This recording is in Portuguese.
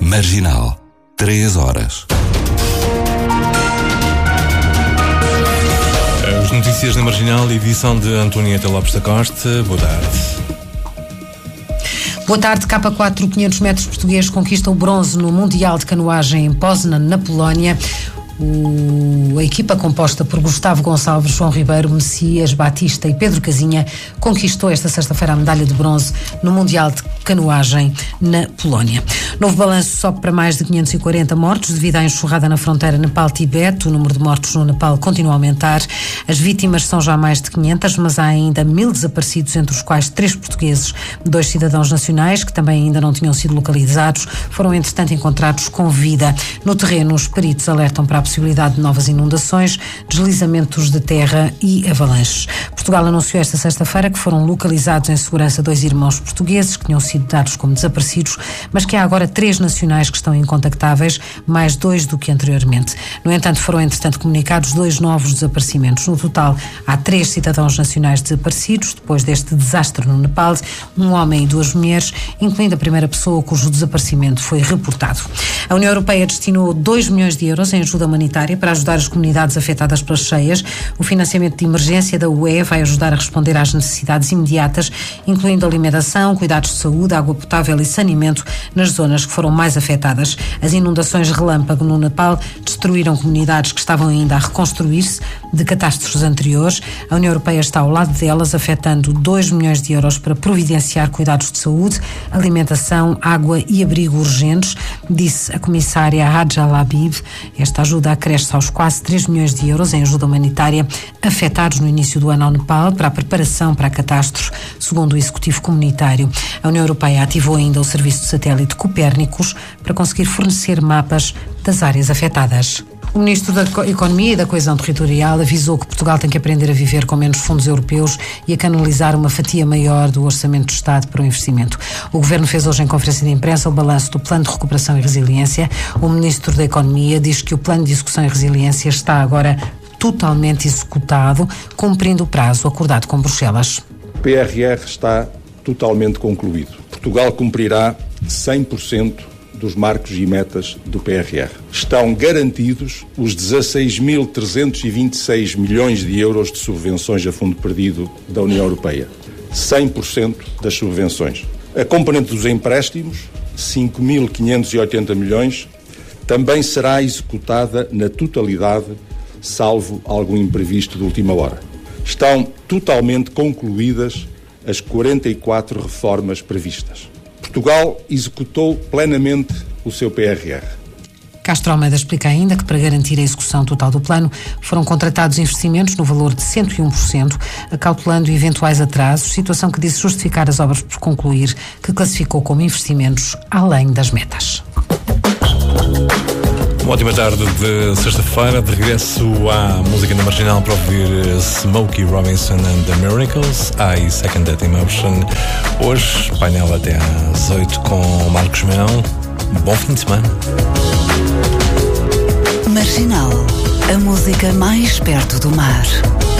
Marginal. 3 horas. As notícias na Marginal, edição de Antonieta Lopes da Costa. Boa tarde. Boa tarde. K4 500 metros português conquista o bronze no Mundial de Canoagem em Poznan, na Polónia. A equipa composta por Gustavo Gonçalves, João Ribeiro, Messias, Batista e Pedro Casinha conquistou esta sexta-feira a medalha de bronze no Mundial de Canoagem na Polónia. Novo balanço sobe para mais de 540 mortos devido à enxurrada na fronteira Nepal-Tibete. O número de mortos no Nepal continua a aumentar. As vítimas são já mais de 500, mas há ainda 1000 desaparecidos, entre os quais 3 portugueses. 2 cidadãos nacionais, que também ainda não tinham sido localizados, foram entretanto encontrados com vida. No terreno, os peritos alertam para a possibilidade de novas inundações, deslizamentos de terra e avalanches. Portugal anunciou esta sexta-feira que foram localizados em segurança 2 irmãos portugueses que tinham sido dados como desaparecidos, mas que há agora 3 nacionais que estão incontactáveis, mais 2 do que anteriormente. No entanto, foram entretanto comunicados 2 novos desaparecimentos. No total, há 3 cidadãos nacionais desaparecidos depois deste desastre no Nepal, um homem e 2 mulheres, incluindo a primeira pessoa cujo desaparecimento foi reportado. A União Europeia destinou 2 milhões de euros em ajuda humanitária para ajudar as comunidades afetadas pelas cheias. O financiamento de emergência da UE vai ajudar a responder às necessidades imediatas, incluindo alimentação, cuidados de saúde, água potável e saneamento nas zonas que foram mais afetadas. As inundações relâmpago no Nepal destruíram comunidades que estavam ainda a reconstruir-se de catástrofes anteriores. A União Europeia está ao lado delas, afetando 2 milhões de euros para providenciar cuidados de saúde, alimentação, água e abrigo urgentes, disse a comissária Hadja Labib. Esta ajuda acresce aos quase 3 milhões de euros em ajuda humanitária afetados no início do ano ao Nepal para a preparação para a catástrofe, segundo o Executivo Comunitário. A União Europeia ativou ainda o serviço de satélite Copérnicos para conseguir fornecer mapas das áreas afetadas. O Ministro da Economia e da Coesão Territorial avisou que Portugal tem que aprender a viver com menos fundos europeus e a canalizar uma fatia maior do Orçamento do Estado para o investimento. O Governo fez hoje em conferência de imprensa o balanço do Plano de Recuperação e Resiliência. O Ministro da Economia diz que o Plano de Execução e Resiliência está agora totalmente executado, cumprindo o prazo acordado com Bruxelas. O PRR está totalmente concluído. Portugal cumprirá 100% dos marcos e metas do PRR. Estão garantidos os 16.326 milhões de euros de subvenções a fundo perdido da União Europeia. 100% das subvenções. A componente dos empréstimos, 5.580 milhões, também será executada na totalidade, salvo algum imprevisto de última hora. Estão totalmente concluídas as 44 reformas previstas. Portugal executou plenamente o seu PRR. Castro Almeida explica ainda que, para garantir a execução total do plano, foram contratados investimentos no valor de 101%, acautelando eventuais atrasos, situação que disse justificar as obras por concluir, que classificou como investimentos além das metas. Uma ótima tarde de sexta-feira, de regresso à música na Marginal para ouvir Smokey Robinson and the Miracles, I Second That Emotion. Hoje, painel até às 8 com Marcos Mel. Bom fim de semana. Marginal, a música mais perto do mar.